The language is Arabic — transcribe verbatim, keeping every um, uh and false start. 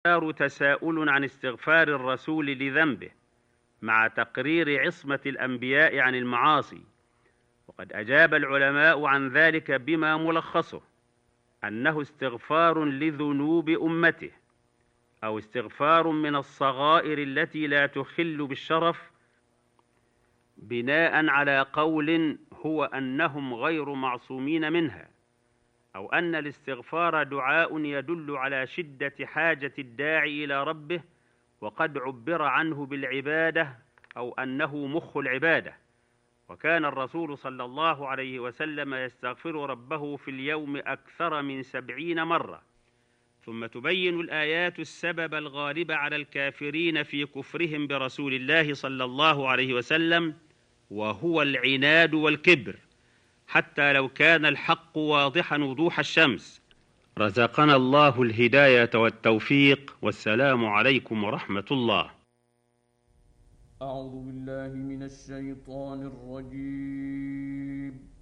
تساؤل عن استغفار الرسول لذنبه مع تقرير عصمة الأنبياء عن المعاصي. وقد أجاب العلماء عن ذلك بما ملخصه أنه استغفار لذنوب أمته، أو استغفار من الصغائر التي لا تخل بالشرف، بناء على قول هو أنهم غير معصومين منها، أو أن الاستغفار دعاء يدل على شدة حاجة الداعي إلى ربه، وقد عبر عنه بالعبادة، أو أنه مخ العبادة. وكان الرسول صلى الله عليه وسلم يستغفر ربه في اليوم أكثر من سبعين مرة. ثم تبين الآيات السبب الغالب على الكافرين في كفرهم برسول الله صلى الله عليه وسلم، وهو العناد والكبر، حتى لو كان الحق واضحا وضوح الشمس. رزقنا الله الهداية والتوفيق، والسلام عليكم ورحمة الله. أعوذ بالله من الشيطان الرجيم.